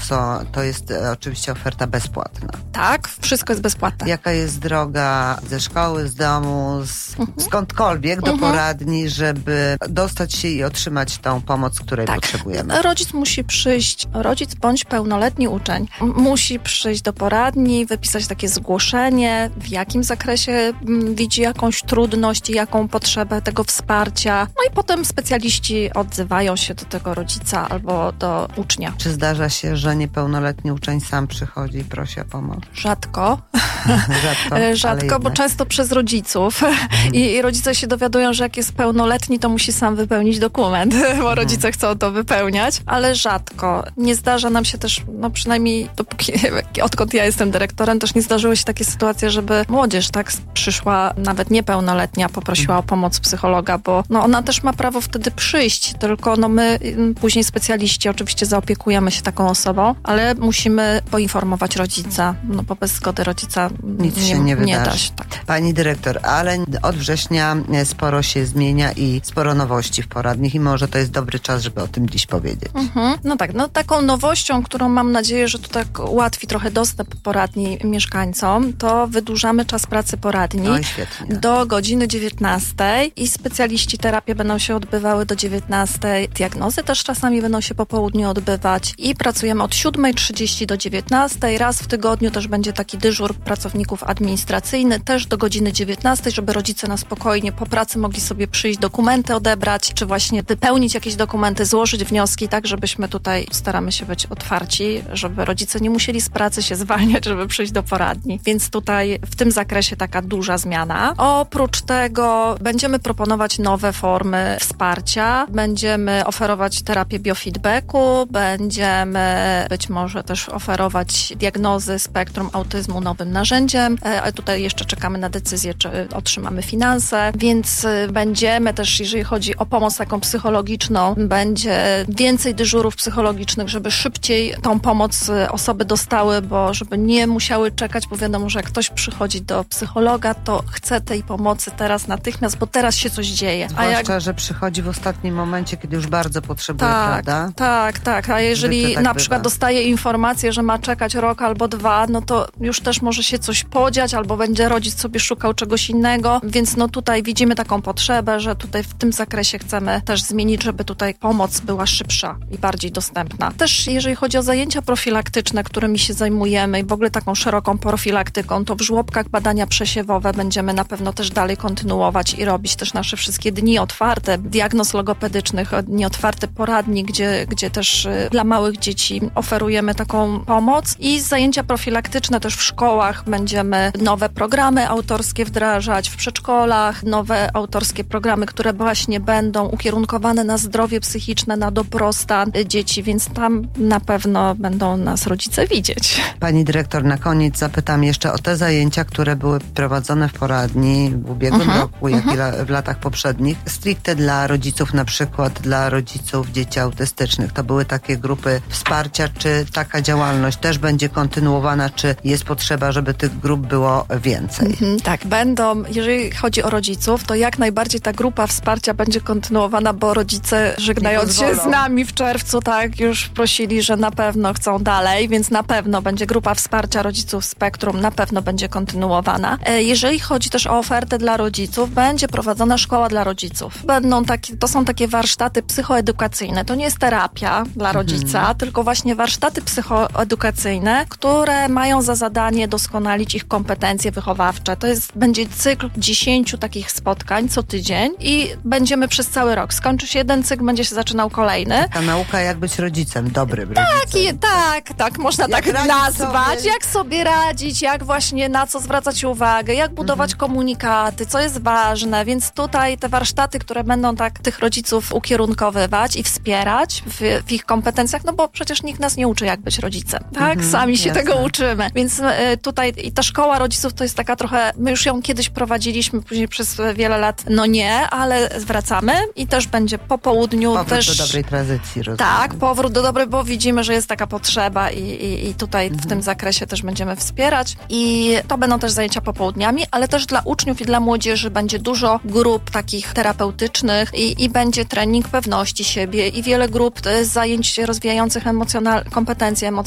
to jest oczywiście oferta bezpłatna. Tak, wszystko jest bezpłatne. Jaka jest droga ze szkoły, z domu, skądkolwiek do poradni, żeby dostać się i otrzymać tą pomoc, której potrzebujemy? Rodzic musi przyjść, rodzic bądź pełnoletni uczeń musi przyjść do poradni, wypisać takie zgłoszenie, w jakim zakresie widzi jakąś trudność i jaką potrzebę tego wsparcia. No i potem specjaliści odzywają się do tego rodzica albo do ucznia. Czy zdarza się, że niepełnoletni uczeń sam przychodzi i prosi o pomoc? Rzadko. Rzadko, bo często przez rodziców. I rodzice się dowiadują, że jak jest pełnoletni, to musi sam wypełnić dokument, bo rodzice chcą to wypełniać, ale rzadko. Nie zdarza nam się też, no przynajmniej odkąd ja jestem dyrektorem, też nie zdarzyły się takie sytuacje, żeby młodzież tak przyszła, nawet niepełnoletnia, poprosiła o pomoc psychologa, bo no ona też ma prawo wtedy przyjść, tylko no my później specjaliści oczywiście zaopiekujemy się taką osobą, ale musimy poinformować rodzica, no bo bez zgody rodzica nic się nie wydarzy. Da się, tak. Pani dyrektor, ale od września sporo się zmienia i sporo nowości w poradniach i może to jest dobry czas, żeby o tym dziś powiedzieć. No tak, no taką nowością, którą mam nadzieję, że to tak ułatwi trochę dostęp poradni mieszkańcom, to wydłużamy czas pracy poradni do godziny 19 i specjaliści terapii będą się odbywały do 19. Diagnozy też czasami będą się po południu odbywać i pracujemy od 7:30 do 19. Raz w tygodniu też będzie taki dyżur pracowników administracyjny, też do godziny 19, żeby rodzice na spokojnie po pracy mogli sobie przyjść, dokumenty odebrać, czy właśnie wypełnić jakieś dokumenty, złożyć wnioski, tak żebyśmy tutaj staramy się być otwarci, żeby rodzice nie musieli z pracy się zwalniać, żeby przyjść do poradni. Więc tutaj w tym zakresie taka duża zmiana. Oprócz tego będziemy proponować nowe formy wsparcia, będziemy oferować terapię biofeedbacku, będziemy być może też oferować diagnozy spektrum autyzmu nowym narzędziem, ale tutaj jeszcze czekamy na decyzję, czy otrzymamy finanse, więc będziemy też, jeżeli chodzi o pomoc taką psychologiczną, będzie więcej dyżurów psychologicznych, żeby szybciej tą pomoc osoby dostały, bo żeby nie musiały czekać, bo wiadomo, że jak ktoś przychodzi do psychologa, to chce tej pomocy teraz natychmiast, bo teraz się coś dzieje. Zwłaszcza, że przychodzi w ostatnim momencie, kiedy już bardzo potrzebuje, prawda? Tak. A jeżeli na przykład dostaje informację, że ma czekać rok albo 2, no to już też może się coś podziać, albo będzie rodzic sobie szukał czegoś innego, więc no tutaj widzimy taką potrzebę, że tutaj w tym zakresie chcemy też zmienić, żeby tutaj pomoc była szybsza i bardziej dostępna. Też jeżeli chodzi o zajęcia profilaktyczne, którymi się zajmujemy i w ogóle taką szeroką profilaktyką, to w żłobkach badania przesiewowe będziemy na pewno też dalej kontynuować i robić też nasze wszystkie dni otwarte, diagnoz logopedycznych, dni otwarte poradni, gdzie też dla małych dzieci oferujemy taką pomoc i zajęcia profilaktyczne też w szkołach będziemy nowe programy autorskie wdrażać, w przedszkolach nowe autorskie programy, które właśnie będą ukierunkowane na zdrowie psychiczne, na dobrostan dzieci, więc tam na pewno będą nas rodzice widzieć. Pani dyrektor, na koniec zapytam jeszcze o te zajęcia, które były prowadzone w poradni w ubiegłym roku, jak i w latach poprzednich, stricte dla rodziców, na przykład dla rodziców dzieci autystycznych. To były takie grupy wsparcia, czy taka działalność też będzie kontynuowana, czy jest potrzeba, żeby tych grup było więcej? Tak, będą, jeżeli chodzi o rodziców, to jak najbardziej ta grupa wsparcia będzie kontynuowana, bo rodzice, żegnając się z nami w czerwcu, tak, już prosili, że na pewno chcą dalej, więc na pewno będzie grupa wsparcia rodziców Spektrum, na pewno będzie kontynuowana. Jeżeli chodzi też o ofertę dla rodziców, będzie prowadzona szkoła dla rodziców. To są takie warsztaty psychoedukacyjne. To nie jest terapia dla rodzica, tylko właśnie warsztaty psychoedukacyjne, które mają za zadanie doskonalić ich kompetencje wychowawcze. Będzie cykl 10 takich spotkań co tydzień i będziemy przez cały rok. Skończy się jeden cykl, będzie się zaczynał kolejny. Taka nauka, jak być rodzicem, dobrym rodzicem. Tak, można tak nazwać. Jak sobie radzić, jak właśnie na co zwracać uwagę, jak budować komunikaty, co jest ważne, więc tutaj te warsztaty, które będą tak tych rodziców ukierunkowywać i wspierać w ich kompetencjach, no bo przecież nikt nas nie uczy, jak być rodzicem, tak? Sami się tego uczymy. Więc tutaj i ta szkoła rodziców to jest taka trochę, my już ją kiedyś prowadziliśmy, później przez wiele lat, no nie, ale wracamy i też będzie po południu. Powrót do dobrej tradycji, rozumiem. Tak, powrót do dobrej, bo widzimy, że jest taka potrzeba i tutaj w tym zakresie też będziemy wspierać i to będą też zajęcia popołudniami, ale też dla uczniów i dla młodzieży będzie dużo grup takich terapeutycznych i będzie trening pewności siebie i wiele grup zajęć rozwijających kompetencje emocjonalne